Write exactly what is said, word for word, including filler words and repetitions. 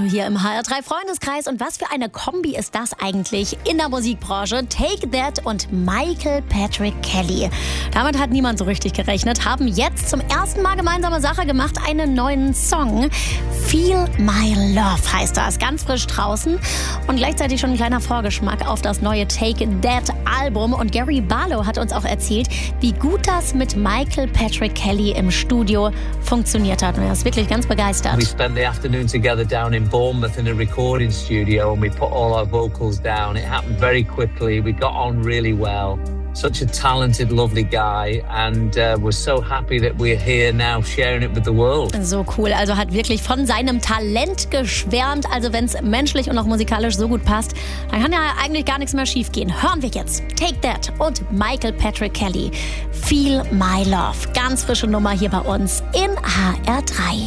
hier im H R drei Freundeskreis. Und was für eine Kombi ist das eigentlich in der Musikbranche? Take That und Michael Patrick Kelly. Damit hat niemand so richtig gerechnet, haben jetzt zum ersten Mal gemeinsame Sache gemacht, einen neuen Song. Feel My Love heißt das, ganz frisch draußen. Und gleichzeitig schon ein kleiner Vorgeschmack auf das neue Take That Album. Und Gary Barlow hat uns auch erzählt, wie gut das mit Michael Patrick Kelly im Studio funktioniert hat. Und er ist wirklich ganz begeistert. We spent the afternoon together down in Bournemouth in a recording studio and we put all our vocals down. It happened very quickly. We got on really well. Such a talented, lovely guy, and uh, we're so happy that we're here now sharing it with the world. So cool, also hat wirklich von seinem Talent geschwärmt. Also wenn es menschlich und auch musikalisch so gut passt, dann kann ja eigentlich gar nichts mehr schief gehen. Hören wir jetzt Take That und Michael Patrick Kelly. Feel My Love. Ganz frische Nummer hier bei uns in H R drei.